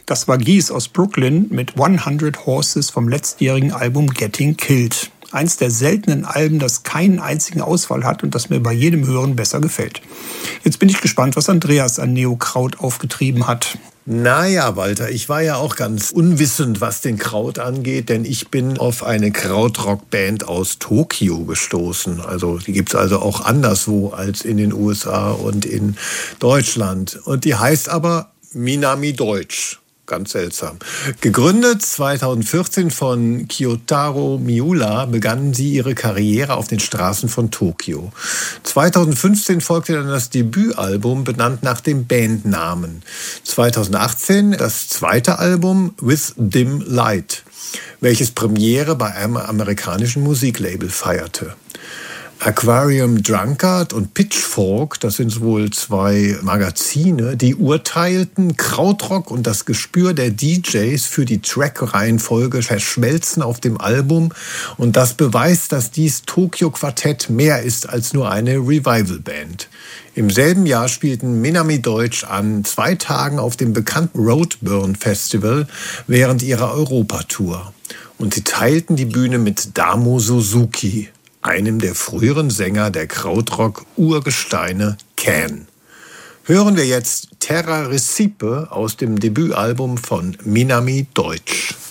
Das war Geese aus Brooklyn mit 100 Horses vom letztjährigen Album Getting Killed. Eins der seltenen Alben, das keinen einzigen Ausfall hat und das mir bei jedem Hören besser gefällt. Jetzt bin ich gespannt, was Andreas an Neokraut aufgetrieben hat. Naja, Walter, ich war ja auch ganz unwissend, was den Kraut angeht, denn ich bin auf eine Krautrock-Band aus Tokio gestoßen. Also die gibt's also auch anderswo als in den USA und in Deutschland. Und die heißt aber Minami Deutsch. Ganz seltsam. Gegründet 2014 von Kyotaro Miura, begannen sie ihre Karriere auf den Straßen von Tokio. 2015 folgte dann das Debütalbum, benannt nach dem Bandnamen. 2018 das zweite Album With Dim Light, welches Premiere bei einem amerikanischen Musiklabel feierte. Aquarium Drunkard und Pitchfork, das sind wohl zwei Magazine, die urteilten, Krautrock und das Gespür der DJs für die Track-Reihenfolge verschmelzen auf dem Album und das beweist, dass dies Tokyo Quartett mehr ist als nur eine Revival-Band. Im selben Jahr spielten Minami Deutsch an 2 Tagen auf dem bekannten Roadburn Festival während ihrer Europatour. Und sie teilten die Bühne mit Damo Suzuki, einem der früheren Sänger der Krautrock-Urgesteine Can. Hören wir jetzt Terra Recipe aus dem Debütalbum von Minami Deutsch.